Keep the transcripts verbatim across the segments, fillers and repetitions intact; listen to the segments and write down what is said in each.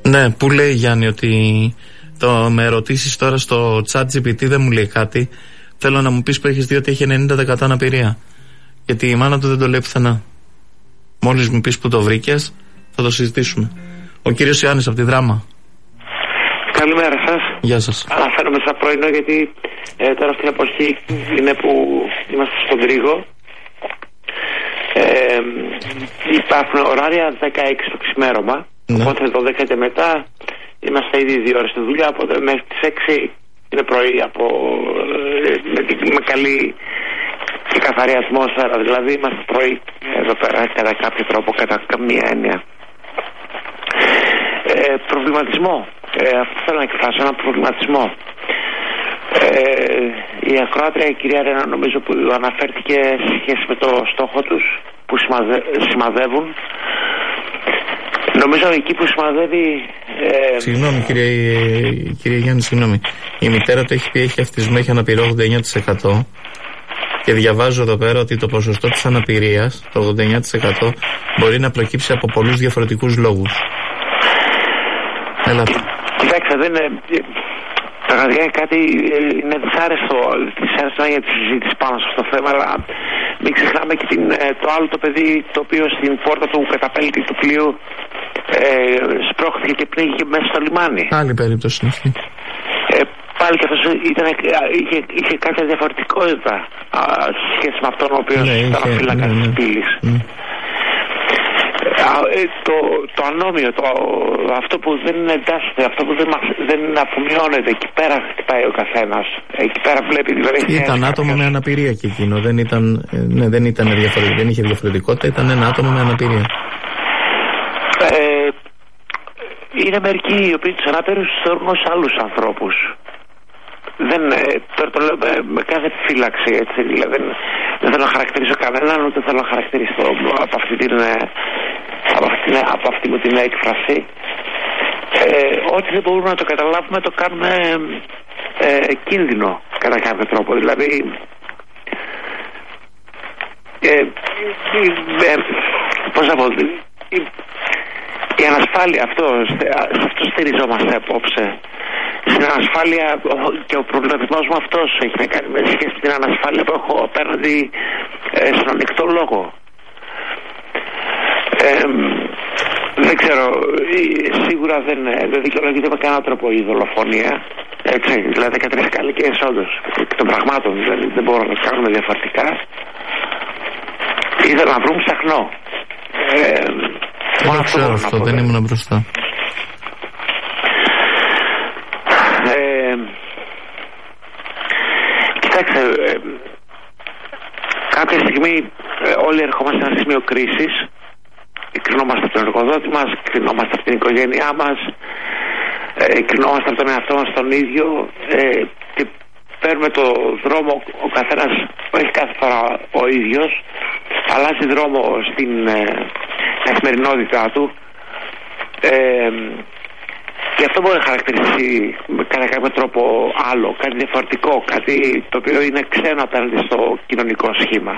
Ναι, που λέει Γιάννη ότι το, με ερωτήσεις τώρα στο chat τζι πι τι δεν μου λέει κάτι. Θέλω να μου πεις που έχεις δει ότι έχει ενενήντα τοις εκατό αναπηρία. Γιατί η μάνα του δεν το λέει πουθενά. Μόλις μου πεις που το βρήκες, θα το συζητήσουμε. Ο κύριος Ιάννης από τη Δράμα. Καλημέρα σας. Γεια σας. Αναφέρομαι σαν πρωινό γιατί ε, τώρα αυτή την εποχή είναι που είμαστε στον τρίγο. Ε, υπάρχουν ωράρια δεκαέξι το ξημέρωμα. Ναι. Οπότε το δέκα και μετά είμαστε ήδη δύο ώρες στη δουλειά. Οπότε μέχρι τις έξι είναι πρωί από, με, με καλή και καθαρή ατμόσφαιρα. Δηλαδή είμαστε πρωί εδώ πέρα κατά κάποιο τρόπο, κατά καμία έννοια. Ε, προβληματισμό. Ε, αυτό θέλω να εκφράσω, ένα προβληματισμό. Ε, η ακροάτρια, η κυρία Ρένα, νομίζω που αναφέρθηκε σε σχέση με το στόχο τους που σημαδε, σημαδεύουν. Νομίζω εκεί που σημαδεύει... Ε... Συγγνώμη κύριε, κύριε Γιάννη, συγγνώμη. Η μητέρα του έχει πει έχει αυτισμό, έχει αναπηρία ογδόντα εννιά τοις εκατό και διαβάζω εδώ πέρα ότι το ποσοστό της αναπηρίας, το ογδόντα εννιά τοις εκατό, μπορεί να προκύψει από πολλούς διαφορετικούς λόγους. Έλα. Κοιτάξτε, δεν είναι... Πραγματικά κάτι είναι δυσάρεστο, δυσάρεστο για τη συζήτηση πάνω σε αυτό το θέμα, αλλά μην ξεχνάμε και την, το άλλο το παιδί το οποίο στην πόρτα του καταπέλτη του πλοίου ε, σπρώχθηκε και πνίγηκε μέσα στο λιμάνι. Άλλη περίπτωση είναι αυτή. Ε, πάλι και αυτός ήταν, είχε, είχε κάποια διαφορετικότητα α, σε σχέση με αυτόν ο οποίος ναι, ήταν ο φύλακας ναι, ναι. της πύλης. Mm. Το, το ανώμιο, το, αυτό που δεν εντάσσεται, αυτό που δεν, δεν αφομοιώνεται, εκεί πέρα χτυπάει ο καθένας. Εκεί πέρα βλέπει δηλαδή. Ήταν άτομο με αναπηρία και εκείνο. Δεν ήταν, ναι, δεν ήταν διαφορετικό, δεν είχε διαφορετικότητα, ήταν ένα άτομο με αναπηρία. Ε, είναι μερικοί οι οποίοι τους αναπήρους τους θεωρούν ως άλλους ανθρώπους. Δεν, τώρα το λέω με, με κάθε φύλαξη, έτσι, δηλαδή δεν, δεν θέλω να χαρακτηρίσω κανέναν, ούτε θέλω να χαρακτηρίσω από αυτή την, από αυτή, από αυτή μου την έκφραση. Ε, ό,τι δεν μπορούμε να το καταλάβουμε το κάνουμε ε, κίνδυνο κατά κάποιο τρόπο. Δηλαδή ε, ε, πώς να πω, η, η ανασφάλεια, αυτό, σε αυτό στηριζόμαστε απόψε. Στην ανασφάλεια, και ο προβληματισμός μου αυτός έχει να κάνει με σχέση με την ανασφάλεια που έχω απέναντι ε, στον ανοιχτό λόγο. Ε, δεν ξέρω, σίγουρα δεν, δεν δικαιολογείται με κανένα τρόπο η δολοφονία. Έτσι, δηλαδή δεκατρείς κάλικες όντως των πραγμάτων δεν, δεν μπορούμε να τα κάνουμε διαφορετικά. Ήθελα να βρούμε ψαχνό. Ε, δεν το ξέρω αυτό, δεν ήμουν μπροστά. Ε, κοιτάξτε, ε, κάποια στιγμή ε, όλοι ερχόμαστε σε ένα σημείο κρίσης. Κρινόμαστε από τον εργοδότη μας, κρινόμαστε από την οικογένειά μας, ε, κρινόμαστε από τον εαυτό μας τον ίδιο ε, και παίρνουμε το δρόμο, ο καθένας όχι κάθε φορά ο ίδιος, αλλάζει δρόμο στην ε, καθημερινότητά του. Ε, Και αυτό μπορεί να χαρακτηριστεί κατά κάποιο τρόπο άλλο, κάτι διαφορετικό, κάτι το οποίο είναι ξένο απέναντι στο κοινωνικό σχήμα.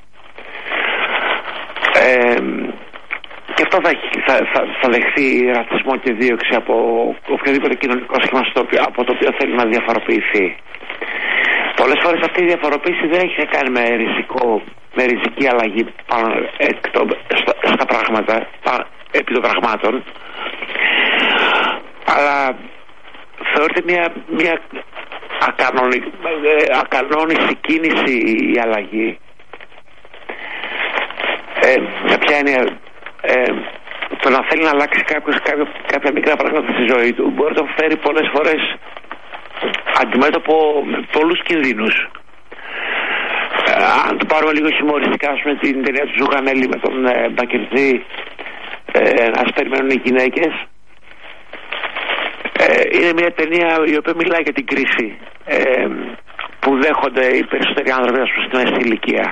Ε, και αυτό θα, θα, θα, θα δεχθεί ρατσισμό και δίωξη από οποιοδήποτε κοινωνικό σχήμα στο οποίο, από το οποίο θέλει να διαφοροποιηθεί. Πολλές φορές αυτή η διαφοροποίηση δεν έχει να κάνει με, ριζικό, με ριζική αλλαγή πάνω εκ το, στα, στα πράγματα, επί των πραγμάτων, αλλά θεωρείται μια, μια ακανόνη, ακανόνιστη κίνηση η αλλαγή. Ε, με ποια έννοια, ε, το να θέλει να αλλάξει κάποιος κάποια, κάποια μικρά πράγματα στη ζωή του μπορεί να τον φέρει πολλές φορές αντιμέτωπο με πολλούς κινδύνους. Ε, αν το πάρουμε λίγο χιουμοριστικά, ας πούμε, την ταινία του Ζουγανέλη με τον ε, Μπακερτζή, ε, ας περιμένουν οι γυναίκες. Ε, είναι μια ταινία η οποία μιλάει για την κρίση ε, που δέχονται οι περισσότεροι άνθρωποι στη μέση ηλικία.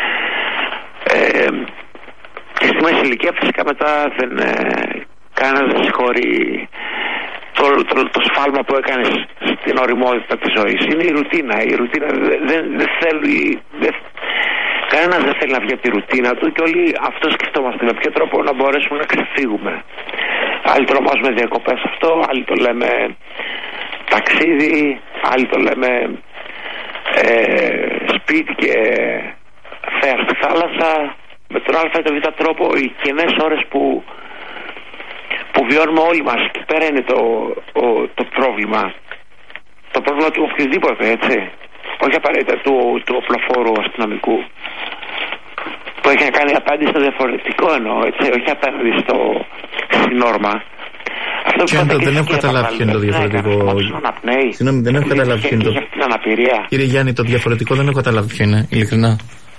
Ε, και στη μέση ηλικία φυσικά μετά δεν, ε, κανένας δεν συγχωρεί το, το, το σφάλμα που έκανε στην ωριμότητα της ζωής. Είναι η ρουτίνα. Η ρουτίνα δεν, δεν θέλει, δεν, κανένας δεν θέλει να βγει από τη ρουτίνα του και όλοι αυτό σκεφτόμαστε με ποιο τρόπο να μπορέσουμε να ξεφύγουμε Άλλοι το ονομάζουμε διακοπές αυτό, άλλοι το λέμε ταξίδι, άλλοι το λέμε ε, σπίτι και θέα στη θάλασσα. Με τον α ή τον β τρόπο οι κενές ώρες που, που βιώνουμε όλοι μας, εκεί πέρα είναι το, ο, το πρόβλημα. Το πρόβλημα του οποιοδήποτε, έτσι. Όχι απαραίτητα του, του οπλοφόρου αστυνομικού. Που έχει να κάνει απέναντι στο διαφορετικό εννοώ, έτσι. Όχι απέναντι στο, στη νόρμα. Αυτό που το, δεν έχω καταλάβει ποιο είναι το διαφορετικό. Συγγνώμη, δεν έχω καταλάβει ποιο είναι το. Κύριε Γιάννη, το διαφορετικό δεν έχω καταλάβει ποιο είναι, ειλικρινά.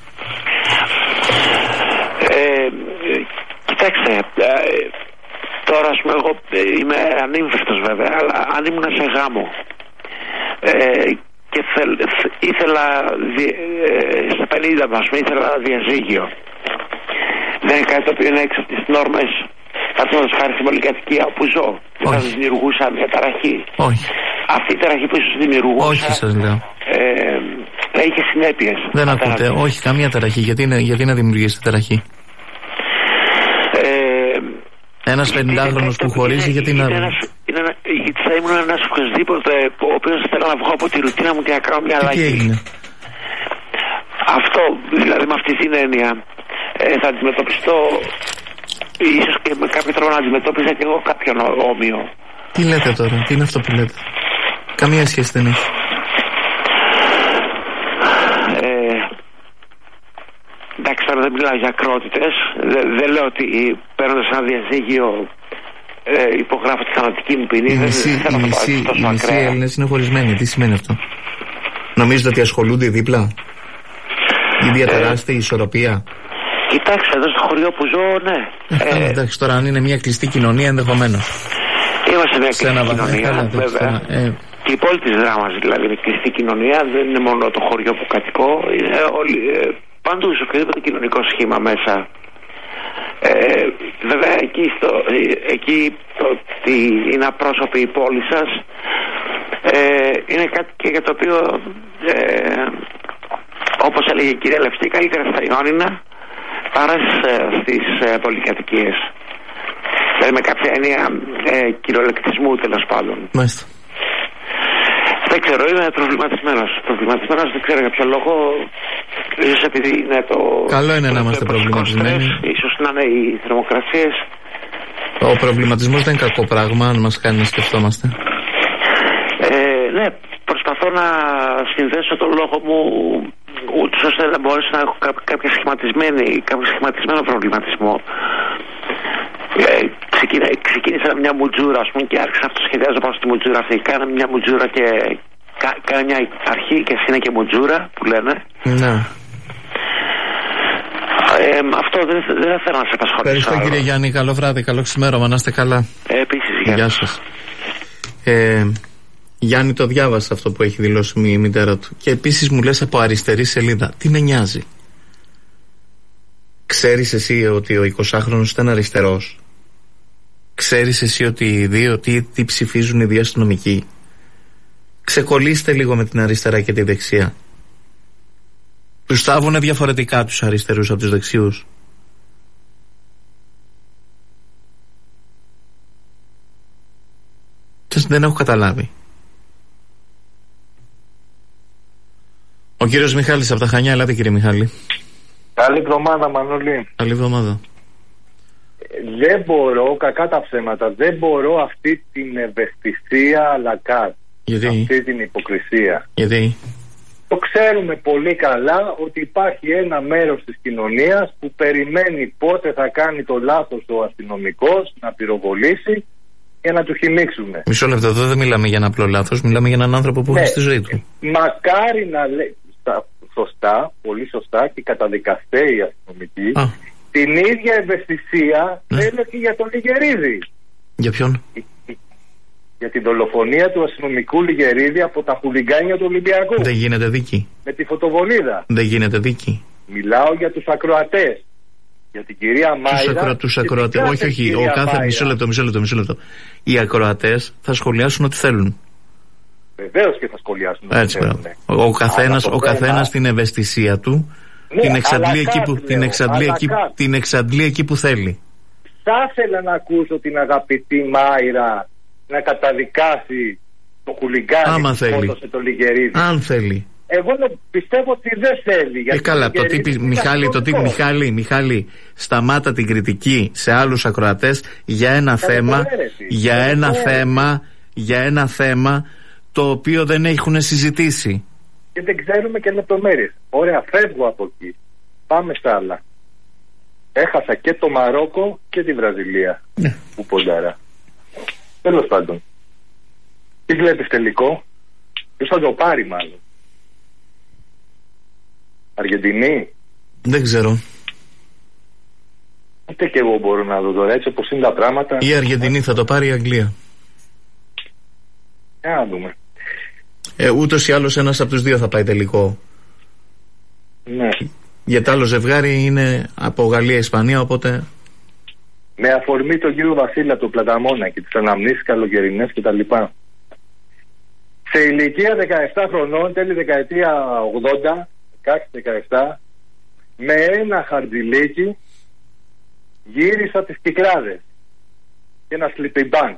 Κοιτάξτε, τώρα ας πούμε εγώ είμαι ανήμφευτος βέβαια, αλλά αν ήμουν σε γάμο ε, και θέλ, ήθελα δι, ε, στα πενήντα μας ήθελα διαζύγιο, δεν είναι κάτι το οποίο είναι έξω από τις νόρμες, παραδείγματος χάρη στην πολυκατοικία όπου ζω, δεν θα δημιουργούσα μια ταραχή? Όχι. Αυτή η ταραχή που ίσως δημιουργούσα, όχι σας λέω, ε, θα είχε συνέπειες. Δεν ακούτε, όχι καμία ταραχή. Γιατί, είναι, γιατί να δημιουργήσετε ταραχή? Ένας πενηντάχρονος που χωρίζει, γιατί να... Γιατί θα ήμουν ένας οποιοσδήποτε ο οποίος θέλω να βγω από τη ρουτίνα μου και να κάνω μια αλλαγή. Τι έγινε? Αυτό, δηλαδή με αυτή την έννοια ε, θα αντιμετωπιστώ, ίσως και με κάποιο τρόπο να αντιμετώπιζα και εγώ κάποιον όμοιο. Τι λέτε τώρα, τι είναι αυτό που λέτε? Καμία σχέση δεν έχει. Εντάξει, τώρα δεν μιλάω για ακρότητες. Δεν, δεν λέω ότι παίρνοντας ένα διαζύγιο ε, υπογράφω τη θανατική μου ποινή. Οι μισοί Έλληνες είναι χωρισμένοι. Τι σημαίνει αυτό? Νομίζετε ότι ασχολούνται δίπλα? Η διαταράσσεται η ισορροπία? Κοιτάξτε, εδώ στο χωριό που ζω, ναι. Ε, ε, εντάξει, τώρα αν είναι μια κλειστή κοινωνία, ενδεχομένως. Είμαστε μια κλειστή κοινωνία, καλά, βέβαια. Ε, και η πόλη της Δράμας δηλαδή είναι κλειστή κοινωνία. Δεν είναι μόνο το χωριό που κατοικώ. Είναι όλοι... Ε, πάντως οποιοδήποτε κοινωνικό σχήμα μέσα. Ε, βέβαια εκεί, στο, εκεί το ότι είναι απρόσωπη η πόλη σας ε, είναι κάτι και για το οποίο ε, όπως έλεγε η κυρία Λευτή, καλύτερα στα Ιόνινα παρά στις ε, πολυκατοικίες. Δηλαδή με κάποια έννοια ε, κυριολεκτισμού τέλος πάντων. Μάλιστα. Δεν ξέρω, είμαι προβληματισμένος. Προβληματισμένος, δεν ξέρω για ποιο λόγο. Ίσως επειδή είναι το... Καλό είναι να είμαστε προβληματισμένοι. Ίσως να είναι οι θερμοκρασίες. Ο προβληματισμός δεν είναι κακό πράγμα, αν μας κάνει να σκεφτόμαστε. Ε, ναι, προσπαθώ να συνδέσω τον λόγο μου ούτως ώστε να μπορέσω να έχω κάποιο σχηματισμένο προβληματισμό. Ε, ξεκίνα, ξεκίνησα μια μουτζούρα, ας πούμε, και άρχισα να αυτοσχεδιάζω πάνω στη μουτζούρα αυτή. Κάνα μια μουτζούρα και κάνα μια αρχή και εσύ είναι και μουτζούρα που λένε. Ναι. Ε, αυτό δεν, δεν θέλω να σε απασχολήσω. Ευχαριστώ άλλο. Κύριε Γιάννη, καλό βράδυ, καλό ξημέρωμα, να είστε καλά. Ε, επίσης, γεια, γεια σας. Ε, Γιάννη, το διάβασα αυτό που έχει δηλώσει η μητέρα του. Και επίσης μου λες από αριστερή σελίδα. Τι με νοιάζει? Ξέρεις εσύ ότι ο εικοσάχρονος ήταν αριστερός? Ξέρεις εσύ ότι οι δύο τι, τι ψηφίζουν οι δύο αστυνομικοί? Ξεκολλήστε λίγο με την αριστερά και τη δεξιά. Τους θάβουνε διαφορετικά τους αριστερούς από τους δεξιούς. Δεν έχω καταλάβει. Ο κύριος Μιχάλης από τα Χανιά, ελάτε κύριε Μιχάλη. Καλή εβδομάδα Μανώλη. Καλή εβδομάδα. Δεν μπορώ, κακά τα ψέματα, δεν μπορώ αυτή την ευαισθησία αλακάρ. Γιατί? Αυτή την υποκρισία. Γιατί? Το ξέρουμε πολύ καλά ότι υπάρχει ένα μέρος της κοινωνίας που περιμένει πότε θα κάνει το λάθος ο αστυνομικός να πυροβολήσει και να του χυμίξουμε. Μισό λεπτό, εδώ δεν μιλάμε για ένα απλό λάθος, μιλάμε για έναν άνθρωπο που ναι, έχει στη ζωή του. Μακάρι να λέει σωστά, πολύ σωστά, και καταδικαστεί οι αστυνομικοί. Α. Την ίδια ευαισθησία ναι. θέλω και για τον Λιγερίδη. Για ποιον? Για την δολοφονία του αστυνομικού Λιγερίδη από τα χουλιγκάνια του Ολυμπιακού. Δεν γίνεται δίκη. Με τη φωτοβολίδα. Δεν γίνεται δίκη. Μιλάω για τους ακροατές. Για την κυρία Μάιρα. Τους ακροατές. Όχι, όχι. Ο κάθε... μισό λεπτό, μισό λεπτό, μισό λεπτό. Οι ακροατές θα σχολιάσουν ό,τι θέλουν. Βεβαίως και θα σχολιάσουν ό,τι έτσι, θέλουν. Ο, ο καθένας, ο καθένας την ευαισθησία του ναι, την εξαντλεί εκεί που, την εξαντλεί εκεί, την εξαντλεί εκεί που θέλει. θα ήθελα να ακούσω την αγαπητή Μάιρα να καταδικάσει το χουλιγκάνι που σκότωσε το Λιγερίδη. Αν θέλει. Εγώ πιστεύω ότι δεν θέλει. Ε, καλά, το τι, Μιχάλη, το τι, Μιχάλη, Μιχάλη, σταμάτα την κριτική σε άλλους ακροατές για ένα Καλή θέμα, για ένα θέμα, για ένα θέμα το οποίο δεν έχουν συζητήσει. Και δεν ξέρουμε και λεπτομέρειες. Ωραία, φεύγω από εκεί. Πάμε στα άλλα. Έχασα και το Μαρόκο και τη Βραζιλία. Ναι. Που ποντάρα. Τέλος πάντων. Τι βλέπεις τελικό? Ποιος θα το πάρει μάλλον? Αργεντινή? Δεν ξέρω. Ούτε και εγώ μπορώ να δω τώρα, έτσι όπως είναι τα πράγματα. Η Αργεντινή θα το πάρει, η Αγγλία. Για να δούμε. Ε, ούτως ή άλλως ένας από τους δύο θα πάει τελικό. Ναι. Γιατί άλλο ζευγάρι είναι από Γαλλία-Ισπανία, οπότε... Με αφορμή τον κύριο Βασίλη από το Πλαταμόνα και τις αναμνήσεις καλοκαιρινές και τα λοιπά. Σε ηλικία δεκαεπτά χρονών, τέλη δεκαετία ογδόντα, δεκαέξι δεκαεπτά, με ένα χαρτζηλίκι γύρισα τις Κυκλάδες και ένα sleeping bank.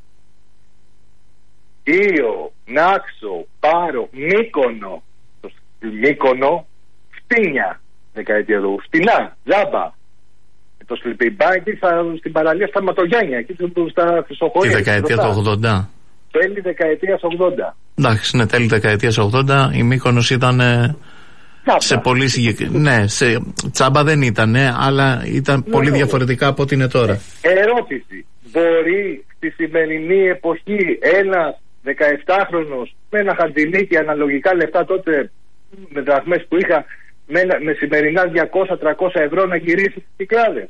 Ήο, Νάξο, Πάρο, Μύκονο, το Μύκονο, Φτίνια, δεκαετία εδώ, Φτινά, Ζάμπα. Το sleeping bank στην παραλία στα Ματογιάννια, εκεί στα Χρυσοχωρία. Τη δεκαετία του ογδόντα. Τέλη δεκαετίας ογδόντα. Εντάξει, ναι, τέλη δεκαετίας ογδόντα. Η Μύκονος ήταν ε, σε πολύ συγκεκριμένο. Ναι, σε τσάμπα δεν ήταν, αλλά ήταν ναι, πολύ ναι, διαφορετικά από ό,τι είναι τώρα. Ερώτηση. Μπορεί στη σημερινή εποχή ένας δεκαεπτάχρονος με ένα χαρτζηλίκι, αναλογικά λεφτά τότε με δραχμές που είχα, με, με σημερινά διακόσια με τριακόσια ευρώ να γυρίσει στις Κυκλάδες?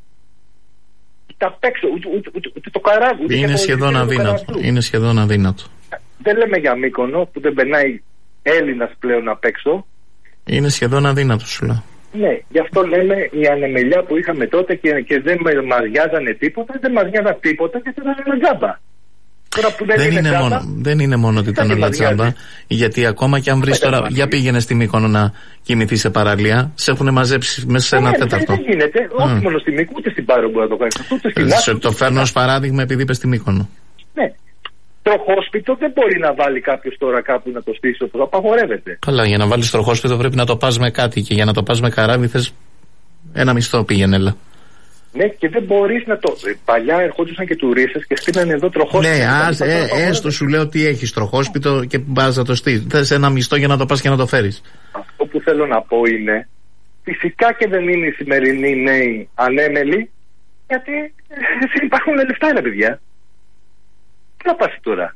Τα παίξω, ούτε, ούτε, ούτε, ούτε το καράβι. Ούτε είναι, σχεδόν αδύνατο. είναι σχεδόν αδύνατο. Δεν λέμε για Μύκονο που δεν περνάει Έλληνας πλέον απ' έξω. Είναι σχεδόν αδύνατο, σου λέω. Ναι, γι' αυτό λέμε η ανεμελιά που είχαμε τότε και, και δεν μας γιάζανε τίποτα, δεν μας γιάζανε τίποτα και ήταν ένα τζάμπα. Τώρα που δεν, δεν, είναι είναι τζάμπα, μόνο, δεν είναι μόνο ότι ήταν όλα τζάμπα, γιατί ακόμα και αν βρεις τώρα, για πήγαινε στη Μύκονο να κοιμηθεί σε παραλία, σε έχουν μαζέψει μέσα σε ένα ναι, τέταρτο. Δεν γίνεται, mm. όχι μόνο στη Μύκονο, ούτε στην Πάρο μπορεί να το κάνει. Σε το φέρνω ως παράδειγμα επειδή είπες στη Μύκονο. Ναι. Τροχόσπιτο δεν μπορεί να βάλει κάποιος τώρα κάπου να το στήσει, όπως απαγορεύεται. Καλά, για να βάλεις τροχόσπιτο πρέπει να το πας με κάτι και για να το πας με καράβι θες ένα μισθό, πήγαινε, έλα. Ναι, και δεν μπορείς να το. Παλιά ερχόντουσαν και τουρίστες και στείλανε εδώ τροχόσπιτο. Ναι, ας, ε, έστω σου λέω ότι έχεις τροχόσπιτο και πας να το στείλεις. Θες ένα μισθό για να το πας και να το φέρεις. Αυτό που θέλω να πω είναι, φυσικά και δεν είναι οι σημερινοί νέοι ανέμελοι, γιατί δεν υπάρχουν λεφτά, ρε παιδιά. Τι να πας τώρα?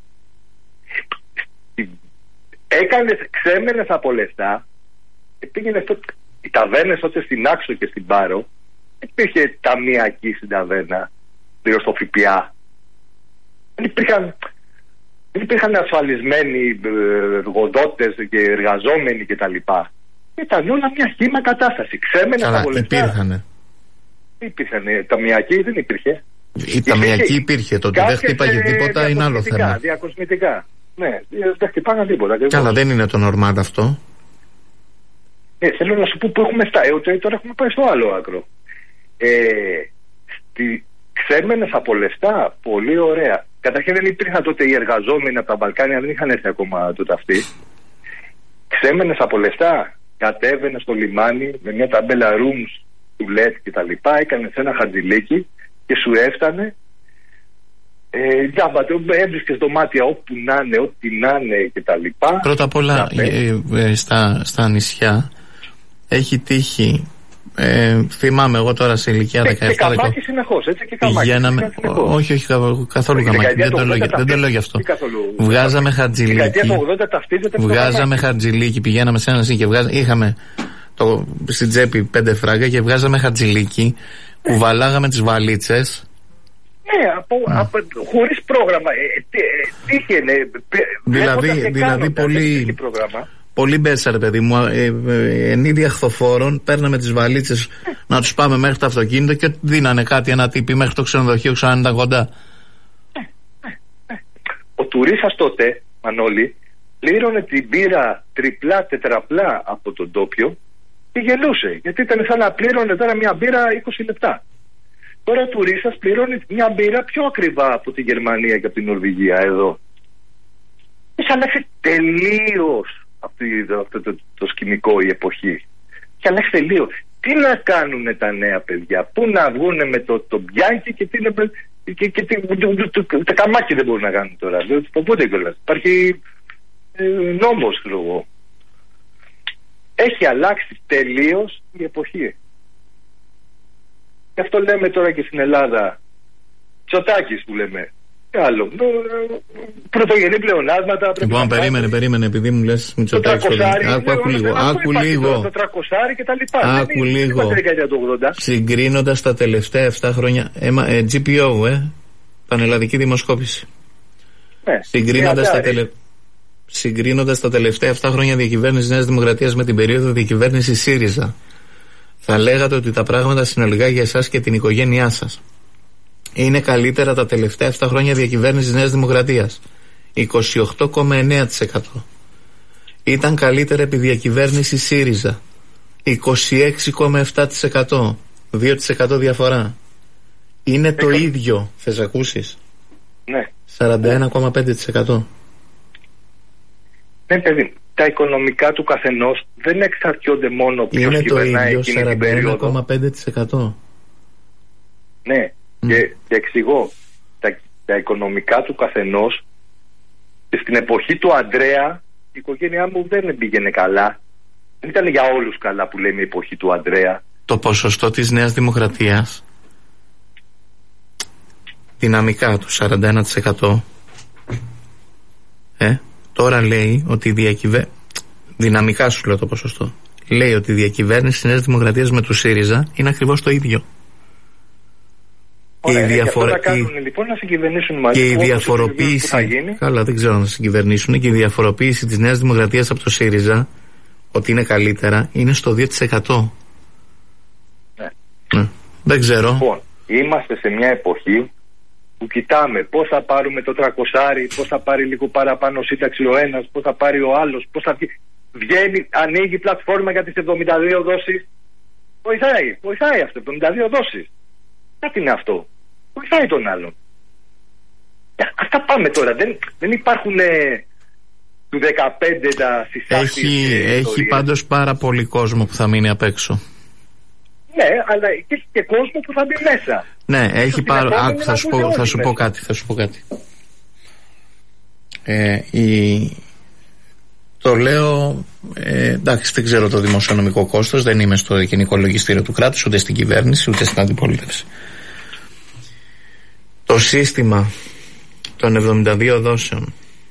Έκανες, ξέμενες από λεφτά και πήγαινες στο... Οι ταβέρνες τότε στην Άξο και στην Πάρο δεν υπήρχε ταμιακή στην ταβέρνα πλήρως στο ΦΠΑ. Δεν υπήρχαν, δεν υπήρχαν ασφαλισμένοι εργοδότες και εργαζόμενοι κτλ. Ήταν όλα μια χύμα κατάσταση. Ξέμενες από λεφτά. Υπήρχανε. Υπήρχαν. Ταμιακή δεν υπήρχε. Η ταμιακή υπήρχε, το ότι δεν χτύπαγε τίποτα είναι άλλο θέμα. Διακοσμητικά. Ναι, δεν χτυπάγαν τίποτα. Καλά, δεν είναι το normal αυτό. Ε, θέλω να σου πω που έχουμε στα. Ε, τώρα έχουμε πάει στο άλλο άκρο. Ε, στη, ξέμενες από λεφτά, πολύ ωραία. Καταρχήν δεν υπήρχαν τότε οι εργαζόμενοι από τα Βαλκάνια, δεν είχαν έρθει ακόμα τότε αυτοί. Ξέμενες από λεφτά, κατέβαινες στο λιμάνι με μια ταμπέλα rooms, τουλέτ και τα λοιπά, έκανες ένα χαρτζηλίκι και σου έφτανε. Ε, τζάμπα, έβρισκες δωμάτια όπου να είναι, ό,τι να είναι και τα λοιπά. Πρώτα απ' όλα ε, ε, στα, στα νησιά έχει τύχει, ε, θυμάμαι εγώ τώρα σε ηλικία δεκαεπτά. Και καμάκι συνεχώς, έτσι και καμάκι. Πηγαίναμε, όχι, όχι, καθόλου καμάκι, δεν το, λέω, δεν το λέω γι' αυτό. Βγάζαμε χαρτζηλίκι, βγάζαμε χαρτζηλίκι, πηγαίναμε σε ένα νησί και βγάζαμε, είχαμε το, στην τσέπη πέντε φράγκα και βγάζαμε χαρτζηλίκι, κουβαλάγαμε τις βαλίτσες. Ναι, από, mm. από, χωρίς πρόγραμμα. Ε, τύχαινε. Δηλαδή, δηλαδή πολύ, πολύ μπέσα, ρε παιδί μου. Ε, ε, εν είδη αχθοφόρων, παίρναμε τις βαλίτσες mm. να τους πάμε μέχρι το αυτοκίνητο και δίνανε κάτι, ένα τύπη μέχρι το ξενοδοχείο, ξανά ήταν κοντά. Mm. Mm. Ο τουρίστας τότε, Μανώλη, πλήρωνε την μπύρα τριπλά, τετραπλά από τον τόπιο και γελούσε. Γιατί ήταν σαν να πλήρωνε τώρα μια μπύρα είκοσι λεπτά. Τώρα ο τουρίστας πληρώνει μια μπύρα πιο ακριβά από τη Γερμανία και από την Νορβηγία εδώ. Έχει αλλάξει τελείως αυτό, αυτό το, το σκηνικό, η εποχή. Έχει αλλάξει τελείως. Τι να κάνουν τα νέα παιδιά, πού να βγουν με το, το μπιάκι και τι να. Και, και, και, τα καμάκια δεν μπορούν να κάνουν τώρα. Οπότε κιόλας. Υπάρχει ε, νόμος, ξέρω εγώ. Έχει αλλάξει τελείως η εποχή. Γι' αυτό λέμε τώρα και στην Ελλάδα, Τσοτάκης που λέμε. Άλλο. Πρωτογενή πλεονάσματα. Λοιπόν, περίμενε, περίμενε, επειδή μου λες Μητσοτάκης. Άκου, άκου λίγο. Άκου λίγο. Το τρακοσάρι και τα λοιπά. Άκου λίγο. Συγκρίνοντας τα τελευταία επτά χρόνια. Ε, τζι πι ο, ε. Πανελλαδική Δημοσκόπηση. Ναι, Συγκρίνοντας τα, τελε... Συγκρίνοντας τα τελευταία επτά χρόνια διακυβέρνησης Νέας Δημοκρατίας με την περίοδο διακυβέρνησης ΣΥΡΙΖΑ, θα λέγατε ότι τα πράγματα συνολικά για εσάς και την οικογένειά σας είναι καλύτερα τα τελευταία επτά χρόνια διακυβέρνησης Νέας Δημοκρατίας. είκοσι οκτώ κόμμα εννέα τοις εκατό. Ήταν καλύτερα επί διακυβέρνηση ΣΥΡΙΖΑ. είκοσι έξι κόμμα επτά τοις εκατό. δύο τοις εκατό διαφορά. Είναι το Εκο... ίδιο. Θες να ακούσεις? Ναι. σαράντα ένα κόμμα πέντε τοις εκατό. Ναι, παιδί. Τα οικονομικά του καθενός δεν εξαρτιόνται μόνο ποιος κυβερνάει εκείνη την περίοδο. σαράντα ένα κόμμα πέντε τοις εκατό. Ναι. Mm. Και, και εξηγώ. Τα, τα οικονομικά του καθενός, και στην εποχή του Ανδρέα η οικογένειά μου δεν πήγαινε καλά. Δεν ήταν για όλους καλά που λέμε η εποχή του Ανδρέα. Το ποσοστό της Νέας Δημοκρατίας δυναμικά του σαράντα ένα τοις εκατό ε, τώρα λέει ότι η διακυβέρνηση, δυναμικά σου λέω το ποσοστό, λέει ότι η διακυβέρνηση της Νέας Δημοκρατίας με του ΣΥΡΙΖΑ είναι ακριβώς το ίδιο. Ωραία, και η διαφορα... κάνουν, η... λοιπόν, να συγκυβερνήσουν μαζί. Και η διαφοροποίηση, καλά δεν ξέρω να συγκυβερνήσουν, και η διαφοροποίηση της Νέας Δημοκρατίας από το ΣΥΡΙΖΑ ότι είναι καλύτερα είναι στο δύο τοις εκατό. Ναι. Ναι. Δεν ξέρω. Λοιπόν, είμαστε σε μια εποχή που κοιτάμε πώς θα πάρουμε το τρακοσάρι, πώς θα πάρει λίγο παραπάνω σύνταξη ο ένας, πώς θα πάρει ο άλλος, πώς θα βγαίνει, ανοίγει πλατφόρμα για τις εβδομήντα δύο δόσεις. Βοηθάει, βοηθάει αυτό, εβδομήντα δύο δόσεις. Κάτι είναι αυτό. Βοηθάει τον άλλον. Αυτά πάμε τώρα. Δεν, δεν υπάρχουν ε, του δεκαπέντε τα συστάσεις. Έχει, έχει πάντως πάρα πολύ κόσμο που θα μείνει απ' έξω. Ναι, αλλά έχει και κόσμο που θα μπει μέσα. Ναι, έχει πάρα... Άκου, θα σου, πω, θα σου πω κάτι, θα σου πω κάτι. Ε, η... Το λέω, ε, εντάξει, δεν ξέρω το δημοσιονομικό κόστος, δεν είμαι στο γενικό λογιστήριο του κράτους, ούτε στην κυβέρνηση, ούτε στην αντιπολίτευση. Το σύστημα των εβδομήντα δύο δόσεων,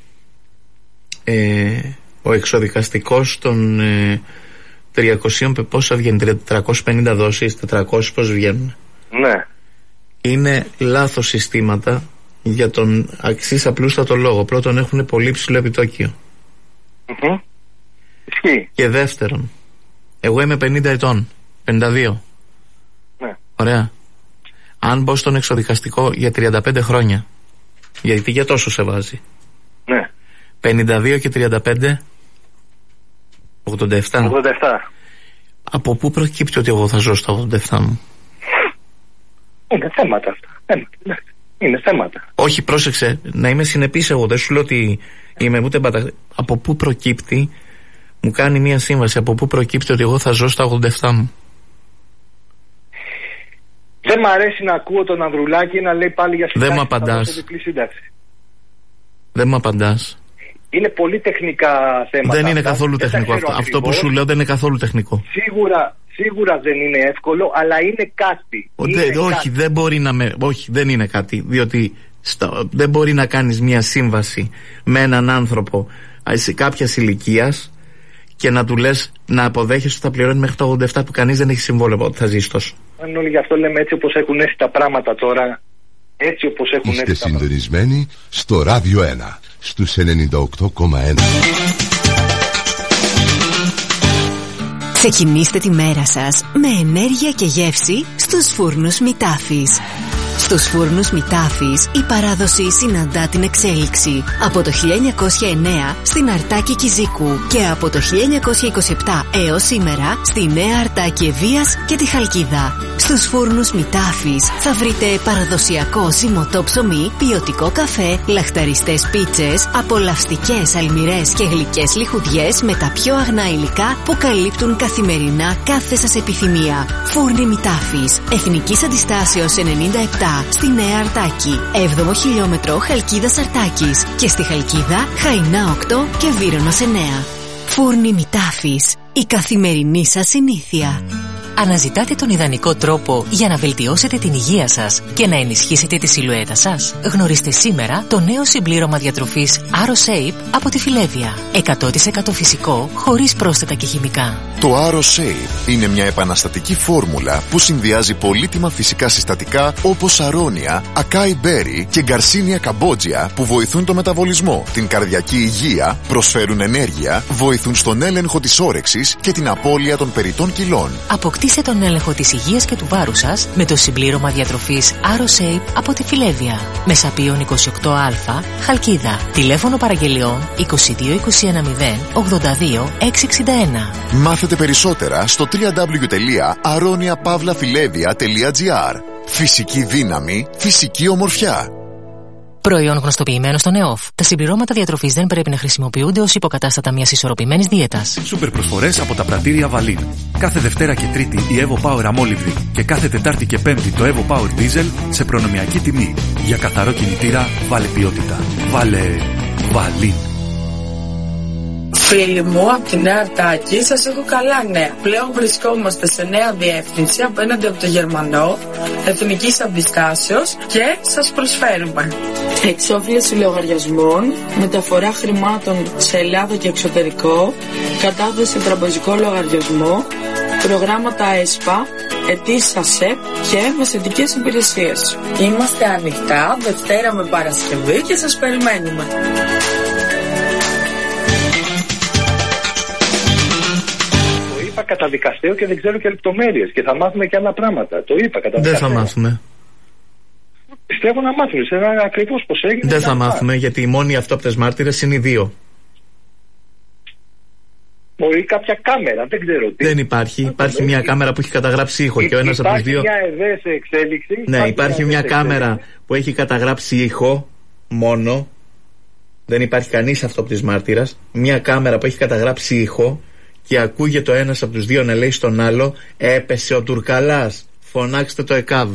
ε, ο εξοδικαστικός των ε, τριακόσια, πόσα βγαίνει, τριακόσιες πενήντα δόσεις, τετρακόσιες πώς βγαίνουν. Ναι. Είναι λάθος συστήματα για τον αξίς απλούστατο λόγο. Πρώτον, έχουν πολύ ψηλό επιτόκιο. Mm-hmm. Ισχύει. Και δεύτερον, εγώ είμαι πενήντα ετών, πενήντα δύο. Ναι. Ωραία. Αν μπω στον εξοδικαστικό για τριάντα πέντε χρόνια, γιατί για τόσο σε βάζει. Ναι. πενήντα δύο και τριάντα πέντε, ογδόντα επτά. ογδόντα επτά. Από πού προκύπτει ότι εγώ θα ζω στα ογδόντα επτά μου? Είναι θέματα αυτά. Είναι θέματα. Όχι, πρόσεξε, να είμαι συνεπής εγώ. Δεν σου λέω ότι είμαι ούτε μπατα... Από πού προκύπτει, μου κάνει μια σύμβαση, από πού προκύπτει ότι εγώ θα ζω στα ογδόντα επτά μου? Δεν μ' αρέσει να ακούω τον Ανδρουλάκη να λέει πάλι για συντάξη. Δεν μου απαντάς. Δεν μου απαντάς. Είναι πολύ τεχνικά θέματα. Δεν είναι καθόλου δεν τεχνικό αυτό. Αυτό που σου λέω δεν είναι καθόλου τεχνικό. Σίγουρα, σίγουρα δεν είναι εύκολο, αλλά είναι κάτι. Ο, είναι δε, κάτι. Όχι, δεν μπορεί να με, όχι, δεν είναι κάτι. Διότι στα, δεν μπορεί να κάνεις μια σύμβαση με έναν άνθρωπο κάποια ηλικία και να του λες να αποδέχεσαι ότι θα πληρώνει μέχρι το ογδόντα επτά που κανείς δεν έχει συμβόλαιο ότι θα ζήσει τόσο. Αν όλοι γι' αυτό λέμε έτσι όπως έχουν έρθει τα πράγματα τώρα, έτσι όπως έχουν Είστε έρθει τα πράγματα. Είστε συντονισμένοι στο Ράδιο ένα, στους ενενήντα οκτώ κόμμα ένα. Ξεκινήστε τη μέρα σας με ενέργεια και γεύση στους φούρνους Μητάφης. Στους φούρνους Μητάφης η παράδοση συναντά την εξέλιξη. Από το χίλια εννιακόσια εννέα στην Αρτάκη Κιζίκου και από το χίλια εννιακόσια είκοσι επτά έως σήμερα στη Νέα Αρτάκη Ευβοίας και τη Χαλκίδα. Στους φούρνους Μητάφης θα βρείτε παραδοσιακό ζυμωτό ψωμί, ποιοτικό καφέ, λαχταριστές πίτσες, απολαυστικές αλμυρές και γλυκές λιχουδιές με τα πιο αγνά υλικά που καλύπτουν καθημερινά κάθε σας επιθυμία. Φούρνοι Μητάφης, Εθνικής Αντιστάσεως ενενήντα επτά στη Νέα Αρτάκη, έβδομο χιλιόμετρο Χαλκίδας Αρτάκης και στη Χαλκίδα Χαϊνά οκτώ και Βύρωνος εννέα. Φούρνοι Μητάφης, η καθημερινή σας συνήθεια. Αναζητάτε τον ιδανικό τρόπο για να βελτιώσετε την υγεία σας και να ενισχύσετε τη σιλουέτα σας? Γνωρίστε σήμερα το νέο συμπλήρωμα διατροφής AroShape από τη Φιλέβια. εκατό τοις εκατό φυσικό, χωρίς πρόσθετα και χημικά. Το AroShape είναι μια επαναστατική φόρμουλα που συνδυάζει πολύτιμα φυσικά συστατικά όπως αρώνια, ακάι μπέρι και γκαρσίνια καμπότζια που βοηθούν το μεταβολισμό, την καρδιακή υγεία, προσφέρουν ενέργεια, βοηθούν στον έλεγχο της όρεξης και την απώλεια των περιττών κιλών. Αποκτήστε τον έλεγχο της υγείας και του βάρους σας με το συμπλήρωμα διατροφής AroShape από τη Φιλέβια. Μεσαπίων είκοσι οκτώ α, Χαλκίδα. Τηλέφωνο παραγγελιών είκοσι δύο είκοσι ένα μηδέν ογδόντα δύο εξακόσια εξήντα ένα. Μάθετε περισσότερα στο double-u double-u double-u τελεία aronia pavla filevia τελεία gr. Φυσική δύναμη, φυσική ομορφιά. Προϊόν γνωστοποιημένο στον ΕΟΦ. Τα συμπληρώματα διατροφής δεν πρέπει να χρησιμοποιούνται ως υποκατάστατα μιας ισορροπημένης δίαιτας. Σούπερ προσφορές από τα πρατήρια Βαλίν. Κάθε Δευτέρα και Τρίτη η Evo Power Αμόλυβδη και κάθε Τετάρτη και Πέμπτη το Evo Power Diesel σε προνομιακή τιμή. Για καθαρό κινητήρα, βάλε ποιότητα. Βάλε Βαλίν. Φίλοι μου, από τη Νέα Αρτάκη σας έχω καλά νέα. Πλέον βρισκόμαστε σε νέα διεύθυνση απέναντι από το Γερμανό, Εθνικής Αντιστάσεως και σας προσφέρουμε εξόφληση λογαριασμών, μεταφορά χρημάτων σε Ελλάδα και εξωτερικό, κατάθεση τραπεζικό λογαριασμό, προγράμματα ΕΣΠΑ, αιτήσεις ΑΣΕΠ και μεσαιτικές υπηρεσίες. Είμαστε ανοιχτά Δευτέρα με Παρασκευή και σας περιμένουμε. Είπα καταδικαστέο και δεν ξέρω και λεπτομέρειες και θα μάθουμε και άλλα πράγματα. Το είπα καταδικαστέο. Δεν θα μάθουμε. Πιστεύω να μάθουμε. Σε ένα ακριβώς πώς έγινε. Δεν θα μάθουμε γιατί οι μόνοι αυτόπτες μάρτυρες είναι οι δύο. Μπορεί κάποια κάμερα, δεν ξέρω τι. Δεν υπάρχει. Υπάρχει μια κάμερα που έχει καταγράψει ήχο και ο ένας από τους δύο. Υπάρχει μια ΕΔΕ σε εξέλιξη. Ναι, υπάρχει μια κάμερα που έχει καταγράψει ήχο μόνο. Δεν υπάρχει κανείς αυτόπτης μάρτυρας. Μια κάμερα που έχει καταγράψει ήχο. Και ακούγεται ο ένας από τους δύο να λέει στον άλλο «Έπεσε ο Τουρκαλάς, φωνάξτε το ΕΚΑΒ».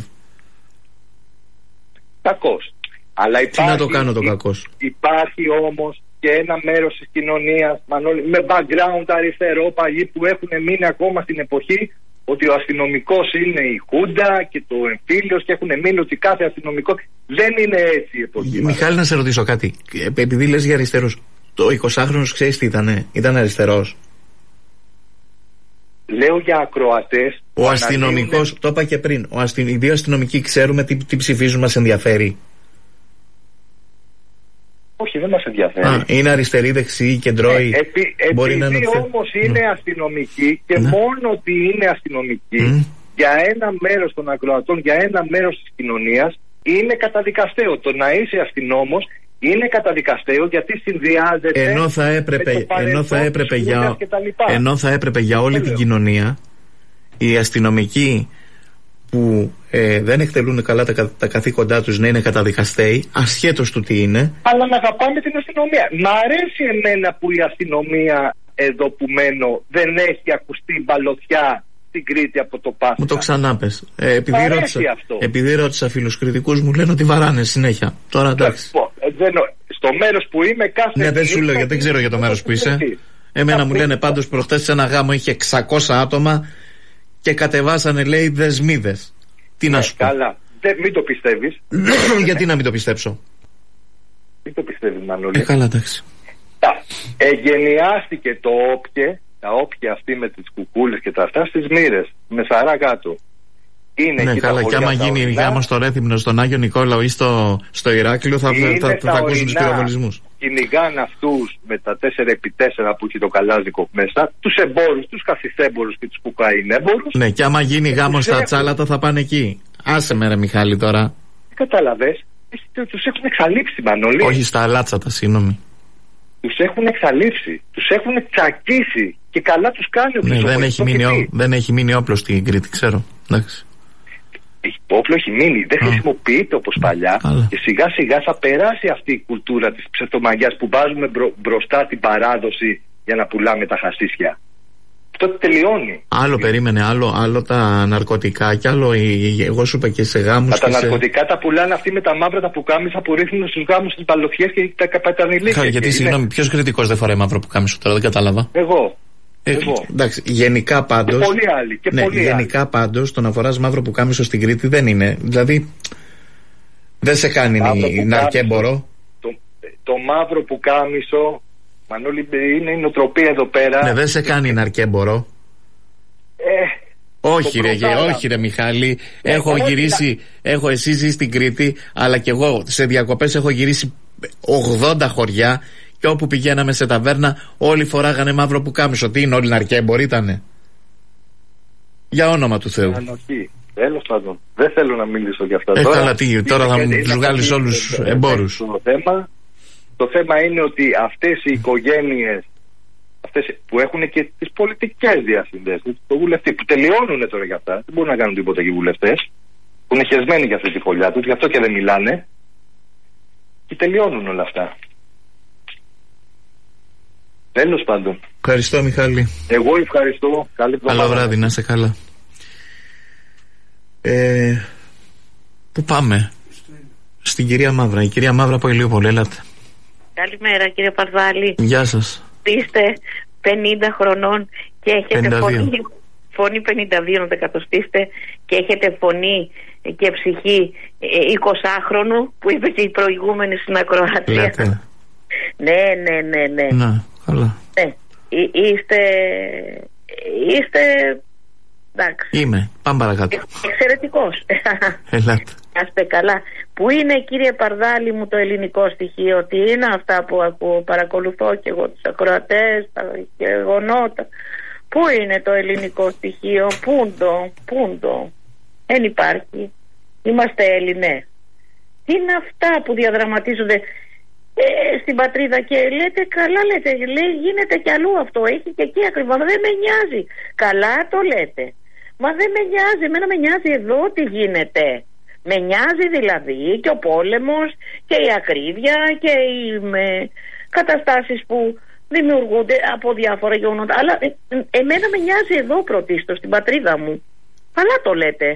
Κακός. Αλλά υπάρχει, τι να το κάνω το κακός. Υπάρχει όμως και ένα μέρος της κοινωνίας, Μανώλη, με background αριστερό, παλιοί που έχουν μείνει ακόμα στην εποχή ότι ο αστυνομικός είναι η Χούντα και το εμφύλιος και έχουν μείνει ότι κάθε αστυνομικό. Δεν είναι έτσι η εποχή. Μιχάλη, να σε ρωτήσω κάτι. Επειδή λες για αριστερούς, το εικοσάχρονος ξέρεις τι ήτανε, ήταν αριστερός? Λέω για ακροατές. Ο αστυνομικός, το είπα και πριν, ο αστυ... οι δύο αστυνομικοί ξέρουμε τι, τι ψηφίζουν, μας ενδιαφέρει? Όχι, δεν μας ενδιαφέρει. Α, είναι αριστεροί, δεξιοί, κεντρώοι. Ε, επί, μπορεί επειδή να είναι όμως είναι mm. αστυνομικοί και mm. μόνο ότι είναι αστυνομικοί mm. για ένα μέρος των ακροατών, για ένα μέρος της κοινωνίας είναι καταδικαστέο. Το να είσαι αστυνόμος είναι καταδικαστέο γιατί συνδυάζεται ενώ θα έπρεπε, με το ενώ θα έπρεπε για, ενώ θα έπρεπε για όλη την κοινωνία οι αστυνομικοί που ε, δεν εκτελούν καλά τα, τα καθήκοντά τους να είναι καταδικαστέοι ασχέτως του τι είναι. Αλλά να αγαπάμε την αστυνομία. Μ' αρέσει εμένα που η αστυνομία εδώ που μένω δεν έχει ακουστεί μπαλωθιά στην Κρήτη από το Πάσχα. Μου το ξανάπες. Ε, επειδή, ρώτησα, επειδή ρώτησα φίλους κριτικούς μου λένε ότι βαράνε συνέχεια. Τώρα εντάξει. Δεν, στο μέρος που είμαι κάθε. Ναι, δεν σου λέω γιατί δεν ξέρω για το μέρος που είσαι. Εμένα μου λένε πάντως προχτές σε ένα γάμο είχε εξακόσια άτομα και κατεβάσανε λέει δεσμίδες. Τι να σου πω. Καλά. Δεν, μην το πιστεύεις. Γιατί να μην το πιστέψω. Μην το πιστεύεις, Μανώλη. Ε, καλά, εντάξει. Εγενιάστηκε το όπια, τα όπια αυτή με τις κουκούλες και τα αυτά στις Μοίρες, με Σαρά κάτω. Είναι ναι, καλά, και άμα γίνει γάμο στο Ρέθυμνο, στον Άγιο Νικόλαο ή στο, στο Ηράκλειο, θα, θα, θα, θα, θα ακούσουν τους πυροβολισμούς. Κυνηγάνε αυτούς με τα τέσσερα επί τέσσερα που έχει το Καλάζικοφ μέσα, τους εμπόρους, τους καθιστέμπορους και τους κουκαΐνέμπορους. Ναι, και άμα γίνει γάμο στα Τσάλατα θα πάνε εκεί. Άσε με ρε Μιχάλη τώρα. Κατάλαβες, τους έχουν εξαλείψει, Μανώλη. Όχι στα αλάτσατα, συγγνώμη. Τους έχουν εξαλείψει, τους έχουν τσακίσει και καλά τους κάνει ο ναι, δεν, έχει μείνει, ό, δεν έχει μείνει όπλο στην Κρήτη, ξέρω. Εντάξει. Το όπλο έχει μείνει, δεν Α. χρησιμοποιείται όπως παλιά. Άρα. Και σιγά σιγά θα περάσει αυτή η κουλτούρα της ψευτομαγιάς που βάζουμε μπρο, μπροστά την παράδοση για να πουλάμε τα χασίσια. Αυτό τελειώνει. Άλλο περίμενε, άλλο, άλλο τα ναρκωτικά και άλλο η, εγώ σου είπα και σε γάμους. Τα σε... ναρκωτικά τα πουλάνε αυτοί με τα μαύρα τα πουκάμισα που ρίχνουν στους γάμους, στις μπαλωτιές και τα καπατανιλίκια. Γιατί συγγνώμη, ποιος κριτικός δεν φοράει μαύρο πουκάμισο τώρα, δεν κατάλαβα. Εγώ. Ε, εγώ. Εντάξει, γενικά πάντως. Και πολλοί άλλοι. Και ναι, πολλοί γενικά άλλοι. Πάντως το να φοράς μαύρο πουκάμισο στην Κρήτη δεν είναι. Δηλαδή δεν σε κάνει ναρκέμπορο. Το, το μαύρο πουκάμισο, Μανώλη, είναι η νοοτροπία εδώ πέρα. Ναι, δεν σε κάνει ναρκέμπορο. Ε, όχι ρε, όχι ρε Μιχάλη, ε, έχω όχι, γυρίσει, να... έχω εσύ ζει στην Κρήτη, αλλά και εγώ σε διακοπές έχω γυρίσει ογδόντα χωριά και όπου πηγαίναμε σε ταβέρνα όλοι φοράγανε μαύρο πουκάμισο. Τι είναι, όλοι ναρκέμποροι ήτανε? Για όνομα του Θεού. Ανοχή. Τέλος πάντων, δεν θέλω να μιλήσω για αυτά. Ε, τώρα καλά, τι, τώρα θα μου τους βγάλεις όλους εμπόρους. Το θέμα, το θέμα είναι ότι αυτές οι οικογένειες, αυτές που έχουν και τις πολιτικές διασυνδέσεις, το βουλευτή, που τελειώνουν τώρα για αυτά, δεν μπορούν να κάνουν τίποτα και οι βουλευτές, που είναι χεσμένοι για αυτή τη φωλιά τους, γι' αυτό και δεν μιλάνε, και τελειώνουν όλα αυτά. Τέλος πάντων. Ευχαριστώ, Μιχάλη. Εγώ ευχαριστώ. Καλή εβδομάδα. Καλό βράδυ, να είσαι καλά. Ε, πού πάμε? Στην κυρία Μαύρα. Η κυρία Μαύρα από Ηλιούπολη, ελάτε. Καλημέρα, κύριε Παρδάλη. Γεια σας. Είστε πενήντα χρονών και έχετε πενήντα δύο. φωνή, φωνή πενήντα δύο να το εκατοστήσετε, και έχετε φωνή και ψυχή εικοσάχρονου που είπε και η προηγούμενη στην ακροατία. Λέτε. Ναι, ναι, ναι, ναι. Να, καλά. Ναι. Είστε, είστε, εντάξει. Είμαι, πάμε παρακάτω. Εξαιρετικός. Ελάτε. Άστε καλά. Πού είναι, κύριε Παρδάλη μου, το ελληνικό στοιχείο? Τι είναι αυτά που ακούω? Παρακολουθώ και εγώ τους ακροατές, τα γεγονότα. Πού είναι το ελληνικό στοιχείο? Πούντο, πούντο. Δεν υπάρχει. Είμαστε Έλληνες. Τι είναι αυτά που διαδραματίζονται ε, στην πατρίδα? Και λέτε, καλά λέτε, λέει, γίνεται κι αλλού αυτό, έχει και εκεί ακριβώς. Δεν με νοιάζει. Καλά το λέτε. Μα δεν με νοιάζει. Εμένα με νοιάζει εδώ τι γίνεται. Με νοιάζει δηλαδή και ο πόλεμος και η ακρίβεια και οι με, καταστάσεις που δημιουργούνται από διάφορα γεγονότα. Αλλά ε, εμένα με νοιάζει εδώ πρωτίστως, στην πατρίδα μου. Καλά το λέτε.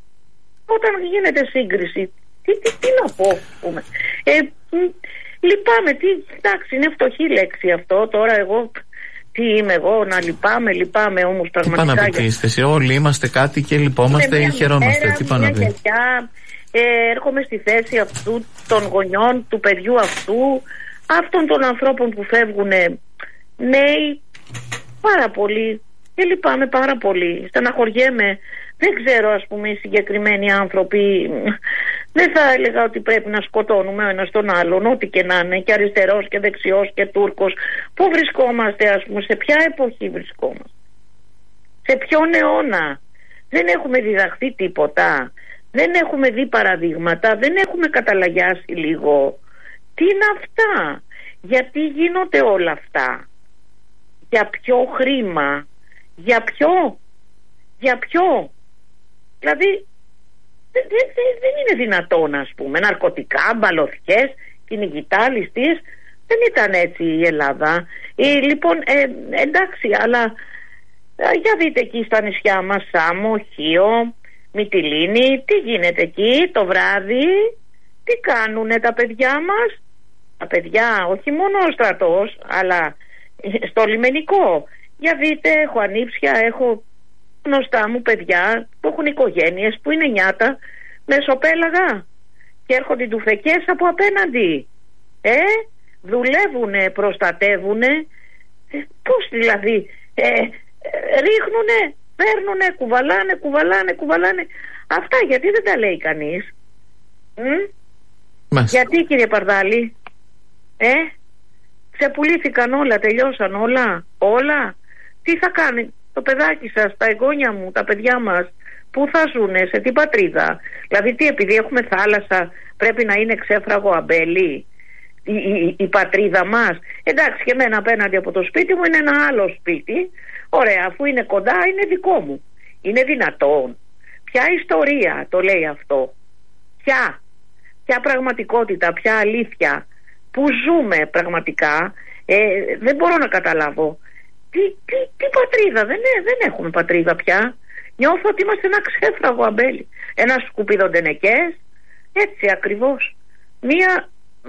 Όταν γίνεται σύγκριση, τι, τι, τι να πω, πούμε. Ε, λυπάμαι, τι, εντάξει, είναι φτωχή λέξη αυτό. Τώρα εγώ, τι είμαι εγώ, να λυπάμαι, λυπάμαι όμως πραγματικά. Τι πάνε να πείτε, για... όλοι είμαστε κάτι και λυπόμαστε ή χαιρόμαστε. Τι πάνε να πείτε. Ε, έρχομαι στη θέση αυτού των γονιών, του παιδιού αυτού, αυτών των ανθρώπων που φεύγουν νέοι, πάρα πολύ, και λυπάμαι πάρα πολύ, στεναχωριέμαι. Δεν ξέρω, ας πούμε, οι συγκεκριμένοι άνθρωποι, δεν θα έλεγα ότι πρέπει να σκοτώνουμε ο ένας τον άλλον, ό,τι και να είναι, και αριστερός και δεξιός και Τούρκος. Πού βρισκόμαστε, ας πούμε, σε ποια εποχή βρισκόμαστε, σε ποιον αιώνα? Δεν έχουμε διδαχθεί τίποτα, δεν έχουμε δει παραδείγματα, δεν έχουμε καταλαγιάσει λίγο? Τι είναι αυτά? Γιατί γίνονται όλα αυτά? Για ποιο χρήμα? Για ποιο? Για ποιο? Δηλαδή δεν, δεν, δεν είναι δυνατόν, ας πούμε, ναρκωτικά, μπαλωθιές, κυνηγητά, ληστείες. Δεν ήταν έτσι η Ελλάδα. Ε, λοιπόν, ε, εντάξει, αλλά ε, για δείτε εκεί στα νησιά μας, Σάμο, Χίο, Μυτιλήνη, τι γίνεται εκεί το βράδυ? Τι κάνουνε τα παιδιά μας? Τα παιδιά, όχι μόνο ο στρατός, αλλά στο λιμενικό. Για δείτε, έχω ανήψια, έχω γνωστά μου παιδιά που έχουν οικογένειες, που είναι νιάτα, μεσοπέλαγα, και έρχονται οι τουφεκές από απέναντι. Ε, δουλεύουνε, προστατεύουνε. Ε, πώς δηλαδή? Ε, ε, ρίχνουνε, παίρνουνε, κουβαλάνε, κουβαλάνε, κουβαλάνε. Αυτά γιατί δεν τα λέει κανείς? Μ? Γιατί, κύριε Παρδάλη? Ε, ξεπουλήθηκαν όλα, τελειώσαν όλα, όλα. Τι θα κάνει το παιδάκι σας, τα εγγόνια μου, τα παιδιά μας? Πού θα ζουνε, σε τι πατρίδα? Δηλαδή τι, επειδή έχουμε θάλασσα πρέπει να είναι ξέφραγο αμπέλι η, η, η πατρίδα μας? Εντάξει, και εμένα απέναντι από το σπίτι μου είναι ένα άλλο σπίτι. Ωραία, αφού είναι κοντά είναι δικό μου. Είναι δυνατόν? Ποια ιστορία το λέει αυτό? Ποια? Ποια πραγματικότητα, ποια αλήθεια? Πού ζούμε πραγματικά? Ε, δεν μπορώ να καταλάβω. Τι, τι, τι πατρίδα? Δεν, δεν έχουμε πατρίδα πια. Νιώθω ότι είμαστε ένα ξέφραγο αμπέλι, ένα σκουπιδοντενεκές. Έτσι ακριβώς. Μία,